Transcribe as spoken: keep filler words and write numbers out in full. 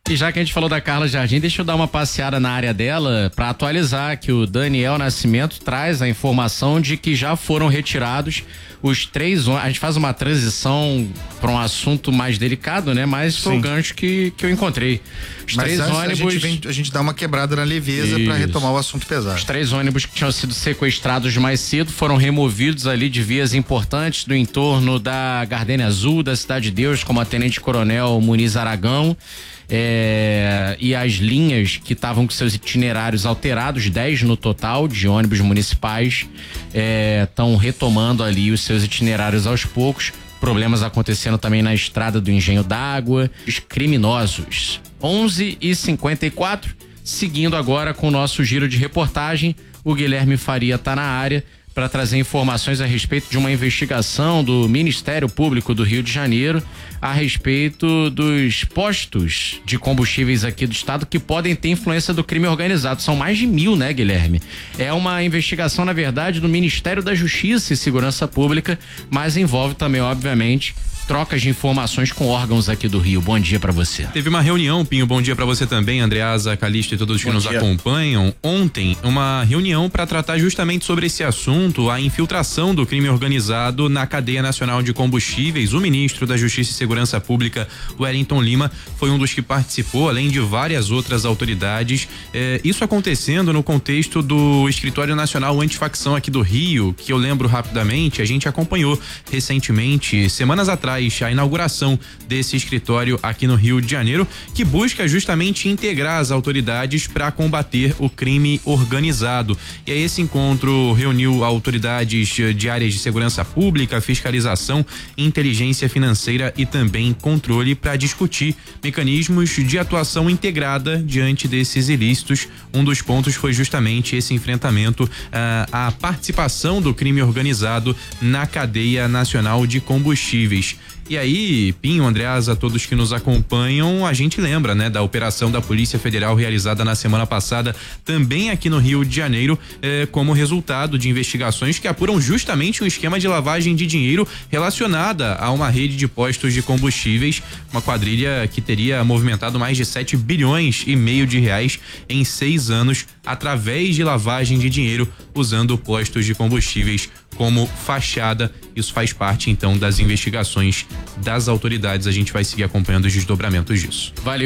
E já que a gente falou da Carla Jardim, deixa eu dar uma passeada na área dela para atualizar que o Daniel Nascimento traz a informação de que já foram retirados os três ônibus. A gente faz uma transição para um assunto mais delicado, né? Mas foi o gancho que, que eu encontrei. Os Mas três antes, ônibus. A gente, vem, a gente dá uma quebrada na leveza para retomar o assunto pesado. Os três ônibus que tinham sido sequestrados mais cedo foram removidos ali de vias importantes do entorno da Gardênia Azul, da Cidade de Deus, como a Tenente Coronel Muniz Aragão. É, e as linhas que estavam com seus itinerários alterados, dez no total de ônibus municipais, estão é, retomando ali os seus itinerários aos poucos. Problemas acontecendo também na estrada do Engenho d'Água. Os criminosos. onze e cinquenta e quatro, seguindo agora com o nosso giro de reportagem. O Guilherme Faria está na área para trazer informações a respeito de uma investigação do Ministério Público do Rio de Janeiro a respeito dos postos de combustíveis aqui do estado que podem ter influência do crime organizado. São mais de mil, né, Guilherme? É uma investigação, na verdade, do Ministério da Justiça e Segurança Pública, mas envolve também, obviamente, trocas de informações com órgãos aqui do Rio. Bom dia pra você. Teve uma reunião, Pinho, bom dia pra você também, Andreasa, Calixto e todos que nos acompanham. Ontem, uma reunião para tratar justamente sobre esse assunto, a infiltração do crime organizado na cadeia nacional de combustíveis. O ministro da Justiça e Segurança Pública, Wellington Lima, foi um dos que participou, além de várias outras autoridades. É, isso acontecendo no contexto do Escritório Nacional Antifacção aqui do Rio, que eu lembro rapidamente, a gente acompanhou recentemente, semanas atrás, a inauguração desse escritório aqui no Rio de Janeiro, que busca justamente integrar as autoridades para combater o crime organizado. E aí esse encontro reuniu autoridades de áreas de segurança pública, fiscalização, inteligência financeira e também controle para discutir mecanismos de atuação integrada diante desses ilícitos. Um dos pontos foi justamente esse enfrentamento à participação do crime organizado na cadeia nacional de combustíveis. E aí, Pinho, Andreasa, todos que nos acompanham, a gente lembra, né, da operação da Polícia Federal realizada na semana passada, também aqui no Rio de Janeiro, eh, como resultado de investigações que apuram justamente um esquema de lavagem de dinheiro relacionada a uma rede de postos de combustíveis, uma quadrilha que teria movimentado mais de sete bilhões e meio de reais em seis anos através de lavagem de dinheiro usando postos de combustíveis como fachada. Isso faz parte então das investigações das autoridades. A gente vai seguir acompanhando os desdobramentos disso. Valeu.